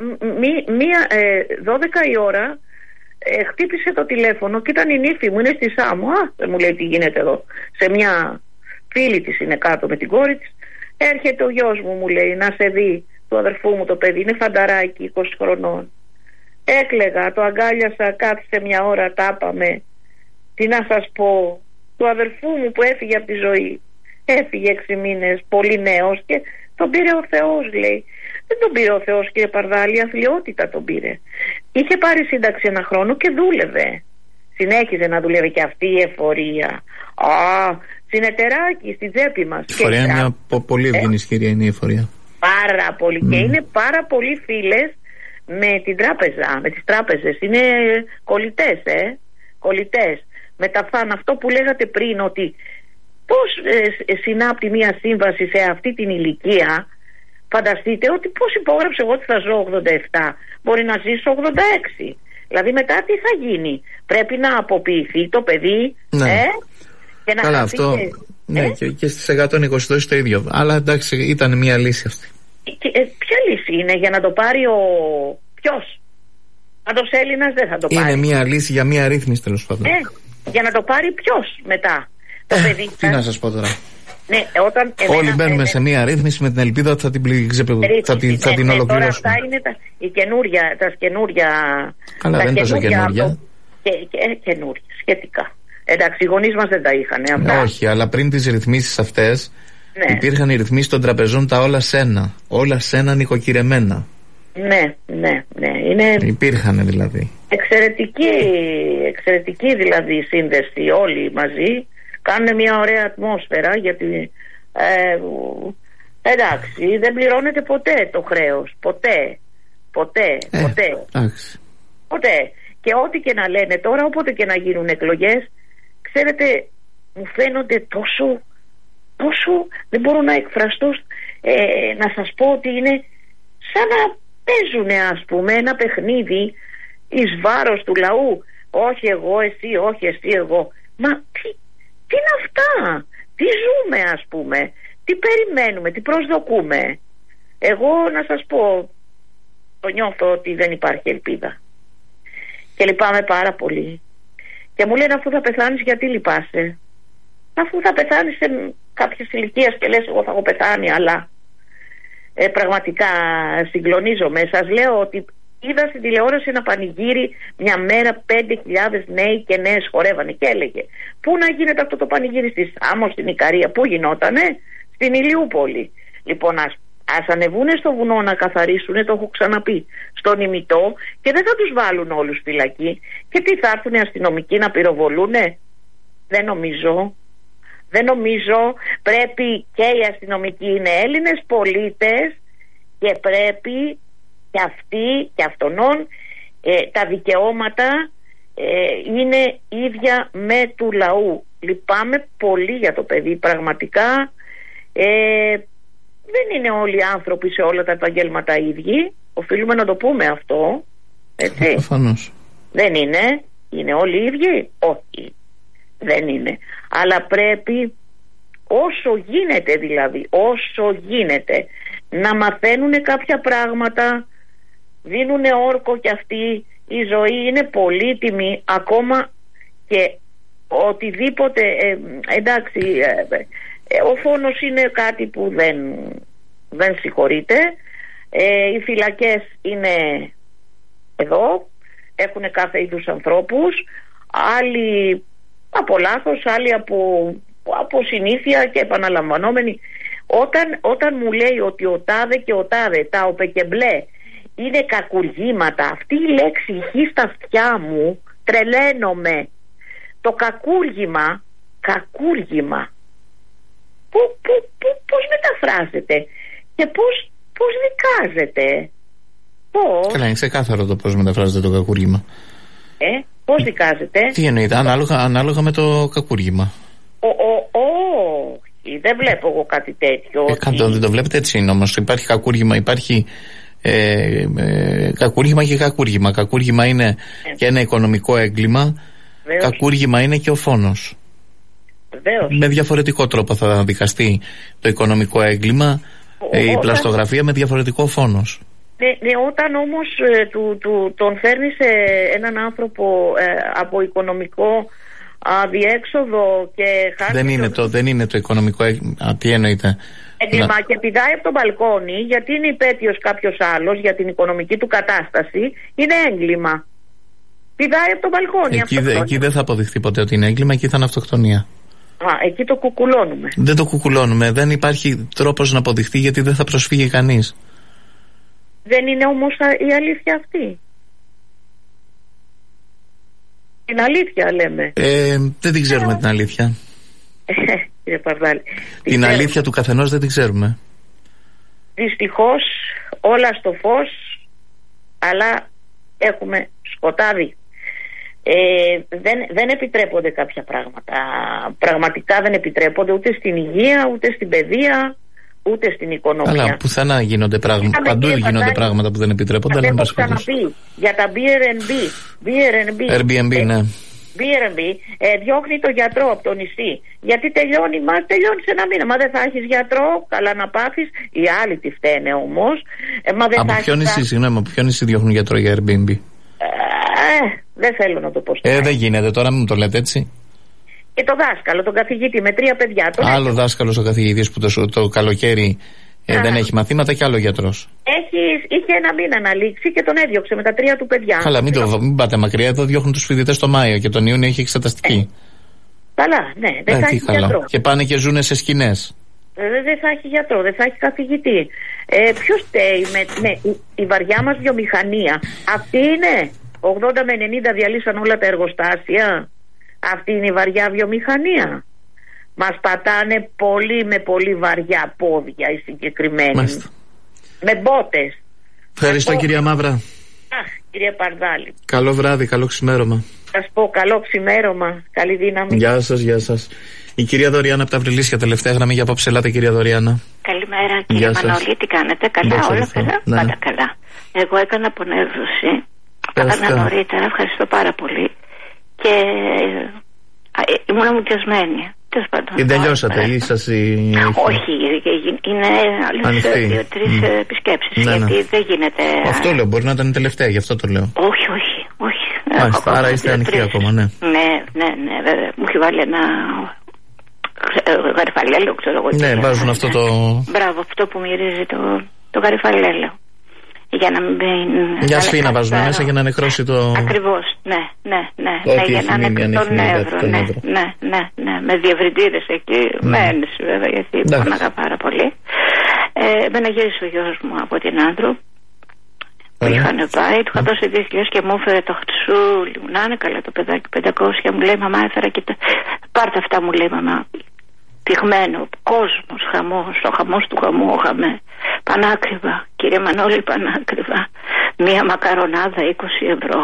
μí, μία ε, δώδεκα η ώρα ε, χτύπησε το τηλέφωνο και ήταν η νύφη μου, είναι στη Σάμο. Α, δεν μου λέει τι γίνεται εδώ. Σε μια φίλη της είναι κάτω με την κόρη της. Έρχεται ο γιος μου, μου λέει, να σε δει, του αδερφού μου το παιδί, είναι φανταράκι είκοσι χρονών. Έκλαιγα, το αγκάλιασα, κάθισε μια ώρα, τάπαμε. Τι να σας πω, του αδερφού μου που έφυγε από τη ζωή. Έφυγε έξι μήνες, πολύ νέος, και τον πήρε ο Θεός, λέει. Δεν τον πήρε ο Θεός, κύριε Παρδάλη, αθλιότητα τον πήρε. Είχε πάρει σύνταξη ένα χρόνο και δούλευε. Συνέχιζε να δουλεύει και αυτή η εφορία. Α, συνεταιράκι στην τσέπη μας. Η εφορία είναι μια πο- πολύ ευγενή κυρία, είναι η εφορία. Πάρα πολύ. Mm. Και είναι πάρα πολύ φίλες με την τράπεζα, με τις τράπεζες. Είναι κολλητές, ε. Κολλητές. Με τα φαν, αυτό που λέγατε πριν, ότι πώς ε, συνάπτει μια σύμβαση σε αυτή την ηλικία. Φανταστείτε ότι πώς υπόγραψε εγώ ότι θα ζω ογδόντα επτά, μπορεί να ζήσω ογδόντα έξι. Δηλαδή μετά τι θα γίνει? Πρέπει να αποποιηθεί το παιδί, ναι. ε, και να Καλά, αυτό, και, ναι, ε? και, και στις εκατόν είκοσι τόσες το ίδιο. Αλλά εντάξει, ήταν μια λύση αυτή. Και, ε, ποια λύση είναι? Για να το πάρει ο... ποιος? Αντός Έλληνας δεν θα το είναι πάρει. Είναι μια λύση για μια ρύθμιση, τέλος πάντων. Ε, για να το πάρει ποιος μετά? Το ε, παιδί. Τι να σας πω τώρα. Ναι, όταν όλοι μπαίνουμε ε, σε μια ρύθμιση με την ελπίδα ότι θα την, πληγε... θα την, θα την ναι, ολοκληρώσουμε. Τώρα αυτά είναι τα, οι καινούρια, τα καινούρια. Καλά, τα δεν είναι τόσο καινούρια. Και, και, καινούρια, σχετικά. Εντάξει, οι γονείς μας δεν τα είχαν αυτά. Όχι, αλλά πριν τις ρυθμίσεις αυτές, ναι, υπήρχαν οι ρυθμίσεις των τραπεζών τα όλα σένα. Όλα σένα νοικοκυρεμένα. Ναι, ναι, ναι. Είναι... Υπήρχαν δηλαδή. Εξαιρετική, εξαιρετική δηλαδή σύνδεση όλοι μαζί. Κάνουν μια ωραία ατμόσφαιρα, γιατί ε, εντάξει, δεν πληρώνεται ποτέ το χρέος. Ποτέ. Ποτέ. Ε, ποτέ. Εντάξει. Ποτέ. Και ό,τι και να λένε τώρα, όποτε και να γίνουν εκλογές, ξέρετε, μου φαίνονται τόσο, τόσο, δεν μπορώ να εκφραστώ, ε, να σας πω ότι είναι σαν να παίζουνε, ας πούμε, ένα παιχνίδι εις βάρος του λαού. Όχι εγώ, εσύ, όχι εσύ, εγώ. Μα τι, τι είναι αυτά? Τι ζούμε, ας πούμε? Τι περιμένουμε, τι προσδοκούμε? Εγώ να σας πω, το νιώθω ότι δεν υπάρχει ελπίδα. Και λυπάμαι πάρα πολύ. Και μου λένε, αφού θα πεθάνεις, γιατί λυπάσαι? Αφού θα πεθάνεις σε κάποιες ηλικίες και λες, εγώ θα έχω πεθάνει, αλλά ε, πραγματικά συγκλονίζομαι. Σας λέω ότι είδα στην τηλεόραση ένα πανηγύρι μια μέρα, πέντε χιλιάδες νέοι και νέες χορεύανε, και έλεγε, πού να γίνεται αυτό το πανηγύρι? στη Σάμο, στην Ικαρία? Πού γινότανε? Στην Ηλιούπολη. Λοιπόν, ας Ας ανεβούνε στο βουνό να καθαρίσουνε, το έχω ξαναπεί, στον ημιτό, και δεν θα τους βάλουν όλους φυλακή. Και τι, θα έρθουν οι αστυνομικοί να πυροβολούνε? Δεν νομίζω. Δεν νομίζω. Πρέπει και οι αστυνομικοί είναι Έλληνες πολίτες και πρέπει και αυτοί και αυτονών ε, τα δικαιώματα ε, είναι ίδια με του λαού. Λυπάμαι πολύ για το παιδί, πραγματικά. Ε, δεν είναι όλοι οι άνθρωποι σε όλα τα επαγγέλματα ίδιοι. Οφείλουμε να το πούμε αυτό. Έτσι. Προφανώς. Δεν είναι. Είναι όλοι οι ίδιοι? Όχι. Δεν είναι. Αλλά πρέπει όσο γίνεται, δηλαδή όσο γίνεται, να μαθαίνουν κάποια πράγματα. Δίνουν όρκο κι αυτοί. Η ζωή είναι πολύτιμη, ακόμα και οτιδήποτε ε, εντάξει ε, ε, ο φόνος είναι κάτι που δεν, δεν συγχωρείται. ε, οι φυλακές είναι εδώ, έχουν κάθε είδους ανθρώπους, άλλοι από λάθος, άλλοι από, από συνήθεια και επαναλαμβανόμενοι. Όταν, όταν μου λέει ότι ο τάδε και ο τάδε, τα οπε και μπλε, είναι κακουργήματα, αυτή η λέξη ηχεί στα αυτιά μου, τρελαίνομαι. Το κακούργημα, κακούργημα Πού, πού, πού, πώς μεταφράζεται και πώς, πώς δικάζεται. Πώς. Καλά, είναι ξεκάθαρο το πώς μεταφράζεται το κακούργημα. Ε, πώς δικάζεται. Τι εννοείται, ανάλογα, ανάλογα με το κακούργημα. Όχι, δεν βλέπω εγώ κάτι τέτοιο. Ε, ότι... Δεν το βλέπετε, έτσι είναι όμως. Υπάρχει κακούργημα, υπάρχει ε, ε, κακούργημα και κακούργημα. Κακούργημα είναι ε. και ένα οικονομικό έγκλημα. Βεβαίως. Κακούργημα είναι και ο φόνος. Βεβαίως. Με διαφορετικό τρόπο θα δικαστεί το οικονομικό έγκλημα, ο, η όταν... πλαστογραφία με διαφορετικό φόνος. Ναι, ναι, όταν όμως ε, του, του, τον φέρνεις ε, έναν άνθρωπο ε, από οικονομικό αδιέξοδο και χάνει. Δεν είναι το, δεν είναι το οικονομικό. Α, τι εννοείται. Έγκλημα να... και πηδάει από τον μπαλκόνι γιατί είναι υπέτειος κάποιος άλλος για την οικονομική του κατάσταση. Είναι έγκλημα. Πηδάει από τον μπαλκόνι. Εκεί, δε, εκεί δεν θα αποδειχθεί ποτέ ότι είναι έγκλημα, εκεί θα είναι αυτοκτονία. Α, εκεί το κουκουλώνουμε. Δεν το κουκουλώνουμε. Δεν υπάρχει τρόπος να αποδειχθεί γιατί δεν θα προσφύγει κανείς. Δεν είναι όμως η αλήθεια αυτή. Την αλήθεια λέμε. Ε, δεν την ξέρουμε την αλήθεια. Κύριε Παρδάλη. Την ξέρω. Αλήθεια του καθενός δεν την ξέρουμε. Δυστυχώς όλα στο φως, αλλά έχουμε σκοτάδι. Ε, δεν, δεν επιτρέπονται κάποια πράγματα. Πραγματικά δεν επιτρέπονται ούτε στην υγεία, ούτε στην παιδεία, ούτε στην οικονομία. Αλλά πουθενά γίνονται πράγματα. Παντού γίνονται πατάει, πράγματα που δεν επιτρέπονται. Δεν έχω ξαναπεί για τα μπι αρ εν μπι. μπι αρ εν μπι, Airbnb, ε, ναι. μπι αρ εν μπι ε, διώχνει το γιατρό από το νησί. Γιατί τελειώνει, μα τελειώνει σε ένα μήνα. Μα δεν θα έχεις γιατρό, καλά να πάθεις. Οι άλλοι τι φταίνε όμως. Ε, μα δεν από θα ποιο νησί, θα... συγγνώμη, από ποιο νησί διώχνουν γιατρό για Airbnb? Ε, δεν θέλω να το πω. Ε, δεν γίνεται τώρα, μην μου το λέτε έτσι. Και το δάσκαλο, τον καθηγητή με τρία παιδιά. Τον άλλο έχει... δάσκαλος ο καθηγητής που το, το καλοκαίρι ε, δεν έχει μαθήματα και άλλο γιατρός. Έχει, είχε ένα μήνα να λήξει και τον έδιωξε με τα τρία του παιδιά. Καλά, μην, το, μην πάτε μακριά, εδώ διώχνουν τους φοιτητές το Μάιο και τον Ιούνιο έχει εξεταστική. Ε, καλά, ναι, δεν ε, θα έχει καλά. Γιατρό. Και πάνε και ζουνε σε σκηνές. Ε, δεν θα έχει γιατρό, δεν θα έχει καθηγητή. Ε, ποιος φταίει με, με η, η βαριά μας βιομηχανία? Αυτή είναι. ογδόντα με ενενήντα διαλύσαν όλα τα εργοστάσια. Αυτή είναι η βαριά βιομηχανία. Μας πατάνε πολύ με πολύ βαριά πόδια οι συγκεκριμένοι. Μάλιστα. Με μπότες. Ευχαριστώ με κυρία Μαύρα. Αχ, κυρία Παρδάλη. Καλό βράδυ, καλό ξημέρωμα. Σας πω καλό ξημέρωμα, καλή δύναμη. Γεια σας, γεια σας. Η κυρία Δωριάννα από τα Βρυλίσια, τελευταία γραμμή για απόψε. Ελάτε κυρία Δωριάννα. Καλημέρα κύριε Μανώλη, τι κάνετε? Καλά, Δώστε όλα καλά? Ναι. Πάντα καλά. Εγώ έκανα απονεύρωση. Έκανα νωρίτερα, ευχαριστώ πάρα πολύ. Και ε, ήμουν αμμουδιασμένη. Την τελειώσατε ή σας η... Όχι, είναι άλλες δύο-τρεις mm. επισκέψεις. Ναι, γιατί ναι. δεν γίνεται. Αυτό λέω, μπορεί να ήταν η τελευταία, γι' αυτό το λέω. Όχι, όχι, όχι. Μάλιστα, άρα είστε ανοιχτοί ακόμα, ναι. Ναι, ναι, ναι, βέβαια. Μου έχει βάλει ένα γαριφαλέλαιο, ξέρω εγώ. Ναι, βάζουν αυτό το. Μπράβο, αυτό που μυρίζει το, το γαριφαλέλαιο. Για να μην. Για σφίνα βάζουμε μέσα για να νεκρώσει το. Ακριβώς, ναι, ναι, ναι. ναι για να νεκρώσει το νεύρο. Ναι, ναι, ναι, ναι. Με διευρυντήρες εκεί. Mm. Με ένεση βέβαια, γιατί πόναγα πάρα πολύ. Ε, εμένα γύρισε ο γιος μου από την Άνδρο. Που είχαν πάει, του είχα δώσει δύο χιλιάδες και μου έφερε το χρυσούλι μου. Να είναι καλά το παιδάκι, πεντακόσια. Μου λέει μαμά, έφερα και τα. Πάρτε αυτά, μου λέει μαμά. Πυγμένο, κόσμος, χαμός, ο χαμός του χαμού, είχαμε πανάκριβα, κύριε Μανώλη, πανάκριβα. Μία μακαρονάδα είκοσι ευρώ.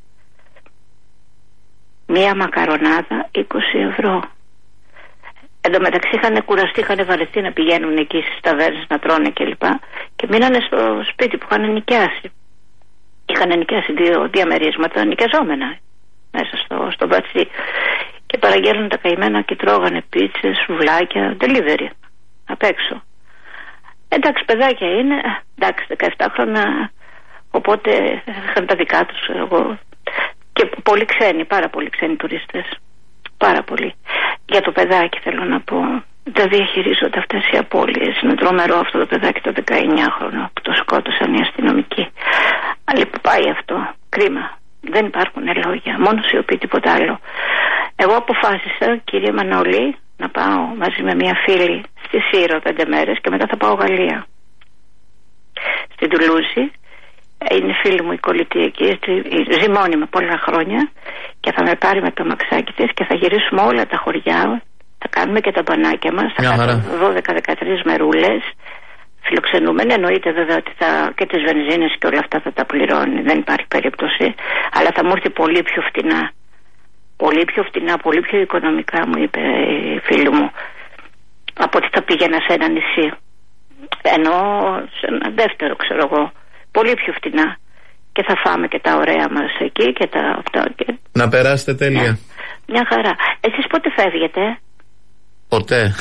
Μία μακαρονάδα είκοσι ευρώ. Εν τω μεταξύ είχαν κουραστεί, είχαν βαρεθεί να πηγαίνουν εκεί στις ταβέρνες να τρώνε κλπ. Και, και μείνανε στο σπίτι που είχαν νοικιάσει. Είχαν νοικιάσει δύο διαμερίσματα νοικιαζόμενα μέσα στο, στο μπατσί. Και παραγγέλνουν τα καημένα και τρώγανε πίτσες, σουβλάκια, delivery, απ' έξω. Εντάξει, παιδάκια είναι, εντάξει, δεκαεπτά χρόνια, οπότε είχαν τα δικά τους, εγώ. Και πολύ ξένοι, πάρα πολύ ξένοι τουρίστες, πάρα πολύ. Για το παιδάκι θέλω να πω, δεν διαχειρίζονται αυτές οι απώλειες. Είναι τρομερό αυτό το παιδάκι το δεκαεννιάχρονο που το σκότωσαν οι αστυνομικοί. Αλλά που πάει αυτό, κρίμα. Δεν υπάρχουν λόγια, μόνο σιωπή, τίποτα άλλο. Εγώ αποφάσισα, κύριε Μανώλη, να πάω μαζί με μια φίλη στη Σύρο πέντε μέρες και μετά θα πάω Γαλλία. Στην Τουλούζη. Είναι φίλη μου η κολλητή εκεί, ζει μόνιμα πολλά χρόνια και θα με πάρει με το μαξάκι της και θα γυρίσουμε όλα τα χωριά, τα κάνουμε και τα μπανάκια μας. Θα κάνουμε δώδεκα με δεκατρείς μερούλες. Φιλοξενούμενοι, εννοείται βέβαια ότι θα και τις βενζίνες και όλα αυτά θα τα πληρώνει, δεν υπάρχει περίπτωση. Αλλά θα μου έρθει πολύ πιο φτηνά. Πολύ πιο φτηνά, πολύ πιο οικονομικά, μου είπε η φίλη μου, από ότι θα πήγαινα σε ένα νησί. Ενώ σε ένα δεύτερο, ξέρω εγώ, πολύ πιο φτηνά. Και θα φάμε και τα ωραία μας εκεί και τα αυτά. Και... Να περάσετε τέλεια. Ναι. Μια χαρά. Εσείς πότε φεύγετε? Ποτέ.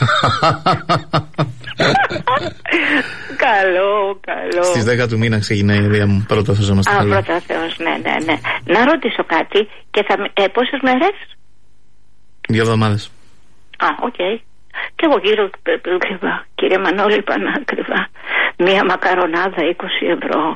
Καλό, καλό. Στις δέκα του μήνα ξεκινάει η Ρία μου. Πρώτα Θεός να είμαστε καλά. Α, πρώτα Θεός, ναι, ναι, ναι. Να ρωτήσω κάτι. Και θα, ε, πόσες μέρες? Δύο εβδομάδες. Α, οκ. Okay. Και εγώ γύρω ακριβά. Κύριε Μανώλη, πανάκριβα. Μία μακαρονάδα είκοσι ευρώ.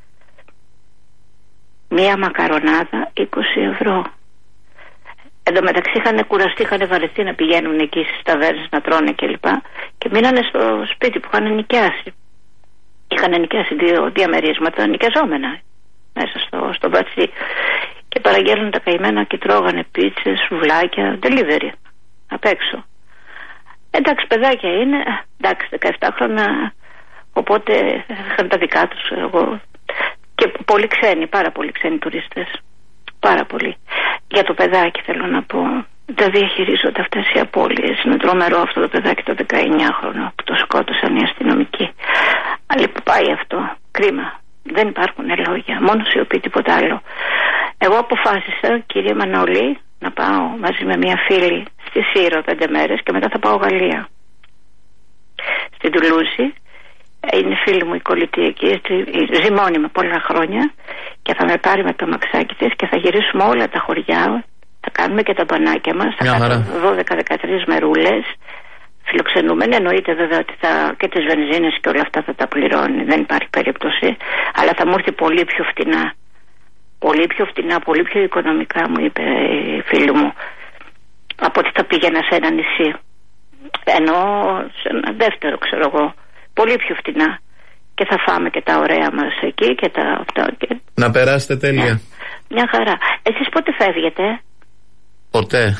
Μία μακαρονάδα είκοσι ευρώ. Εν τω μεταξύ είχαν κουραστεί, είχαν βαρεθεί να πηγαίνουν εκεί στις ταβέρνες να τρώνε κλπ. Και, και μείνανε στο σπίτι που είχαν νοικιάσει. Είχαν νοικιάσει δύο διαμερίσματα νοικιαζόμενα μέσα στο, στο μπατσί. Και παραγγέλνουν τα καημένα και τρώγανε πίτσες, σουβλάκια, delivery απ' έξω. Εντάξει, παιδάκια είναι, εντάξει, δεκαεπτά χρόνια, οπότε είχαν τα δικά τους, εγώ. Και πολύ ξένοι, πάρα πολύ ξένοι τουρίστες. Πάρα πολύ. Για το παιδάκι θέλω να πω, δεν διαχειρίζονται αυτές οι απώλειες. Είναι τρομερό αυτό το παιδάκι το δεκαεννιάχρονο που το σκότωσαν οι αστυνομικοί. Αλλά που πάει αυτό, κρίμα. Δεν υπάρχουν λόγια, μόνο σιωπή, τίποτα άλλο. Εγώ αποφάσισα, κύριε Μανώλη, να πάω μαζί με μια φίλη στη Σύρο πέντε μέρες και μετά θα πάω Γαλλία. Στην Τουλούζη. Είναι φίλη μου η κολλητή εκεί, ζει μόνιμα πολλά χρόνια και θα με πάρει με το μαξάκι της και θα γυρίσουμε όλα τα χωριά, θα κάνουμε και τα μπανάκια μας, θα κάνουμε δώδεκα με δεκατρείς μερούλες, φιλοξενούμενοι, εννοείται βέβαια ότι θα και τις βενζίνες και όλα αυτά θα τα πληρώνει, δεν υπάρχει περίπτωση, αλλά θα μου έρθει πολύ πιο φτηνά, πολύ πιο φτηνά, πολύ πιο οικονομικά, μου είπε η φίλη μου, από ότι θα πήγαινα σε ένα νησί, ενώ σε ένα δεύτερο, ξέρω εγώ, πολύ πιο φτηνά. Και θα φάμε και τα ωραία μας εκεί και τα αυτά. Και... Να περάσετε τέλεια. Ναι. Μια χαρά. Εσείς πότε φεύγετε? Ποτέ.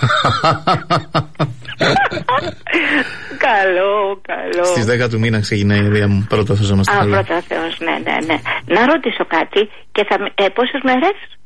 Καλό, καλό. Στις δέκα του μήνα ξεκινάει η Ρία μου. Πρώτα Θεός να είμαστε καλά. Α, πρώτα Θεός, ναι, ναι, ναι. Να ρωτήσω κάτι. Και θα... ε, πόσες μέρες?